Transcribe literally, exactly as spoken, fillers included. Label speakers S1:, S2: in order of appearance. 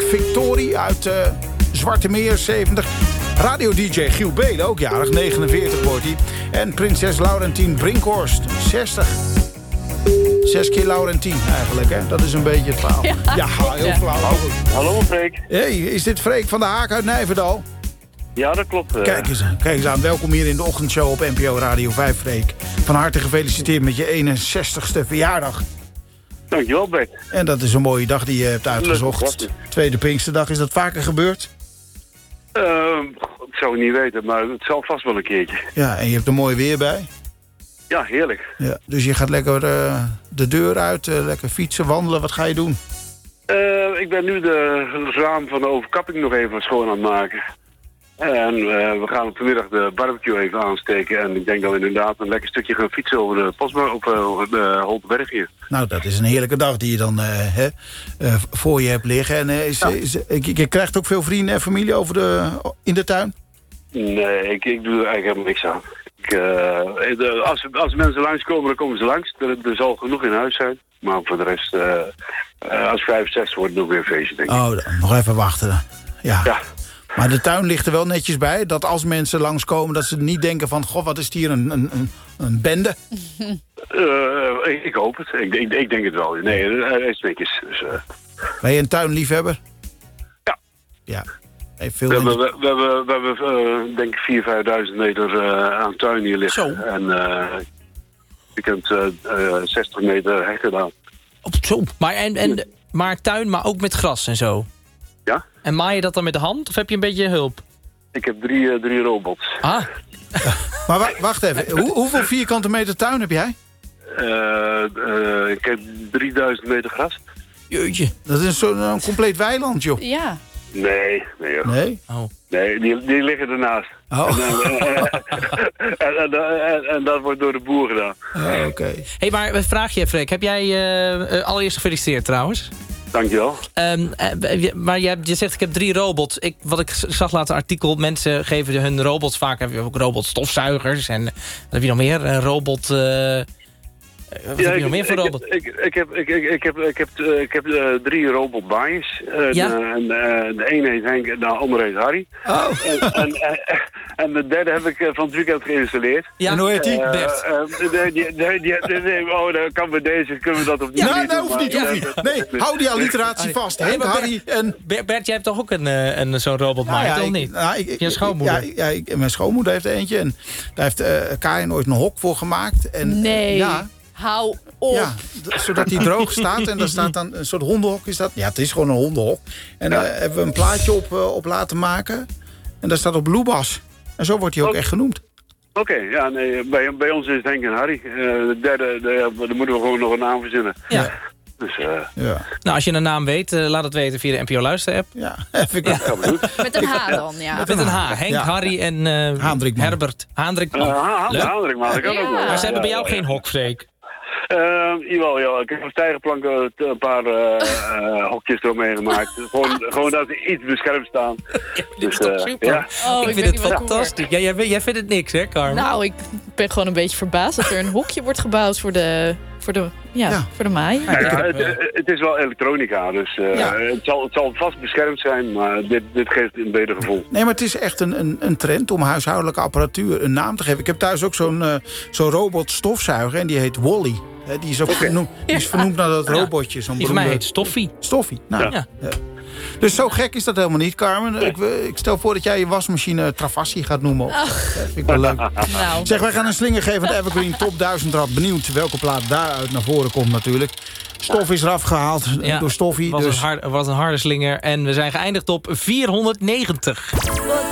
S1: Victorie uit uh, Zwarte Meer, zeventig. Radio-D J Giel Belen, ook jarig, negenenveertig wordt hij. En prinses Laurentien Brinkhorst, zestig. Zes keer Laurentien eigenlijk, hè? Dat is een beetje het verhaal. Ja, ja heel flauw.
S2: Ja. Hallo, Freek.
S1: Hey, is dit Freek van de Haak uit Nijverdal?
S2: Ja, dat klopt. Uh.
S1: Kijk eens, kijk eens aan. Welkom hier in de ochtendshow op N P O Radio vijf, Freek. Van harte gefeliciteerd met je eenenzestigste verjaardag.
S2: Dankjewel, Bert.
S1: En dat is een mooie dag die je hebt uitgezocht. Leuk, Tweede Pinksterdag, is dat vaker gebeurd?
S2: Uh, ik zou het niet weten, maar het zal vast wel een keertje.
S1: Ja, en je hebt er mooi weer bij.
S2: Ja, heerlijk.
S1: Ja, dus je gaat lekker uh, de deur uit, uh, lekker fietsen, wandelen. Wat ga je doen?
S2: Uh, ik ben nu de raam van de overkapping nog even schoon aan het maken. En uh, we gaan vanmiddag de barbecue even aansteken. En ik denk dat we inderdaad een lekker stukje gaan fietsen over de Postma op uh, de Holtenberg hier.
S1: Nou, dat is een heerlijke dag die je dan uh, hè, uh, voor je hebt liggen. En uh, is, ja. is, is, je, je krijgt ook veel vrienden en familie over de, in de tuin?
S2: Nee, ik, ik doe er eigenlijk helemaal niks aan. Ik, uh, de, als, als mensen langskomen, dan komen ze langs. Er, er zal genoeg in huis zijn. Maar voor de rest, uh, uh, als vijfenzestig wordt het nog weer een feestje, denk ik.
S1: Oh, dan, nog even wachten. Ja.
S2: ja.
S1: Maar de tuin ligt er wel netjes bij. Dat als mensen langskomen, dat ze niet denken van... goh, wat is hier een, een, een bende?
S2: Uh, ik, ik hoop het. Ik, ik, ik denk het wel. Nee, hij is netjes. Dus, uh...
S1: Ben je een tuinliefhebber?
S2: Ja.
S1: Ja. Hey, veel
S2: we, hebben, we, we hebben, we hebben uh, denk ik vierduizend, vijfduizend meter uh, aan tuin hier liggen.
S1: Zo.
S2: En uh, je kunt uh, uh, zestig meter hek gedaan.
S3: Op zo. Maar, en, en, maar tuin, maar ook met gras en zo?
S2: Ja.
S3: En maai je dat dan met de hand of heb je een beetje hulp?
S2: Ik heb drie, uh, drie robots.
S3: Ah.
S1: Maar wa wacht even, Hoe, hoeveel vierkante meter tuin heb jij?
S2: Uh, uh, ik heb drieduizend meter gras.
S1: Jeetje, dat is zo'n een compleet weiland, joh.
S4: Ja.
S2: Nee, nee. Joh.
S1: Nee?
S3: Oh.
S2: Nee, die, die liggen ernaast.
S1: Oh.
S2: En, en, en, en, en, en dat wordt door de boer gedaan.
S1: Oh, oké.
S3: Okay. Hey, maar vraag je, Freek, heb jij uh, allereerst gefeliciteerd trouwens?
S2: Dankjewel.
S3: Um, uh, maar je, je zegt, ik heb drie robots. Ik, wat ik zag later een artikel, mensen geven hun robots vaak. Heb je ook robotstofzuigers en wat heb je nog meer? Een robot... Uh, Wat ja, heb je nog meer voor robot?
S2: Ik, ik, ik heb, ik, ik, ik heb, ik heb, uh, ik heb uh, drie robotbaaiers. Uh,
S3: ja?
S2: En uh, de ene heet Henk en de andere heet Harry.
S1: Oh.
S2: En, en, en, en de derde heb ik uh, van het weekend geïnstalleerd.
S3: Ja,
S1: en hoe heet die?
S3: Uh, Bert.
S2: Uh, uh, die, die, die, die, die, oh, dan kan bij deze, kunnen we dat opnieuw
S1: ja,
S2: niet
S1: nee,
S2: doen.
S1: hoeft niet, hoeft niet. Nee, hou die alliteratie vast. Henk, Harry en...
S3: Bert, Bert, jij hebt toch ook een, een, zo'n robotmaaier,
S1: nou ja,
S3: toch niet?
S1: Nou, ik, ik,
S3: je schoonmoeder?
S1: Ja, ja ik, mijn schoonmoeder heeft er eentje. En daar heeft uh, Karin ooit een hok voor gemaakt. En,
S4: nee.
S1: Uh, ja,
S4: Hou op.
S1: Ja, zodat die droog staat. En daar staat dan een soort hondenhok. Is dat? Ja, het is gewoon een hondenhok. En daar uh, hebben we een plaatje op, uh, op laten maken. En daar staat op Loebas. En zo wordt hij ook oh. echt genoemd.
S2: Oké, okay, ja, nee, bij, bij ons is het Henk en Harry. Uh, de derde, de, daar moeten we gewoon nog een naam verzinnen.
S3: Ja. ja.
S2: Dus, uh,
S3: ja. Nou, als je een naam weet, uh, laat het weten via de N P O Luister-app.
S1: Ja, even
S3: ja.
S4: Met een H dan, ja.
S3: Met een H. Henk, ja. Harry en uh,
S1: Haandrikman.
S3: Herbert. Haandrikman.
S2: Uh, Haandrikman, dat kan
S4: ja.
S2: ook wel.
S3: Maar ze hebben bij jou
S2: ja,
S3: geen hok, Freek.
S2: Uh, jawel, ja. Ik heb op stijgerplanken een paar uh, uh, hokjes eromheen gemaakt. gewoon, gewoon dat ze iets beschermd staan.
S3: Ja, dit
S2: dus,
S3: is toch
S2: uh,
S3: super?
S2: Ja.
S4: Oh,
S3: ik,
S4: ik
S3: vind het
S4: wel
S3: fantastisch. Ja, jij, jij vindt het niks, hè, Carmen?
S4: Nou, ik ben gewoon een beetje verbaasd dat er een hokje wordt gebouwd voor de, voor de, ja, ja. Voor de maai.
S2: Ja, ja, het, het is wel elektronica, dus uh, ja. het, zal, het zal vast beschermd zijn, maar dit, dit geeft een beter gevoel.
S1: Nee, maar het is echt een, een, een trend om huishoudelijke apparatuur een naam te geven. Ik heb thuis ook zo'n uh, zo'n robot stofzuiger en die heet Wally. He, die is ook okay. vernoemd, die is vernoemd naar dat robotje. Zo'n
S3: die van mij heet Stoffie.
S1: Stoffie, nou.
S3: Ja. Ja.
S1: Dus zo gek is dat helemaal niet, Carmen. Nee. Ik, ik stel voor dat jij je wasmachine Travassi gaat noemen. Dat vind ik wel leuk.
S4: Nou.
S1: Zeg, wij gaan een slinger geven aan de Evergreen Top duizend Rad. Benieuwd welke plaat daaruit naar voren komt natuurlijk. Stof is eraf gehaald ja. door Stoffie.
S3: Het was,
S1: dus.
S3: een hard, was een harde slinger. En we zijn geëindigd op vierhonderdnegentig.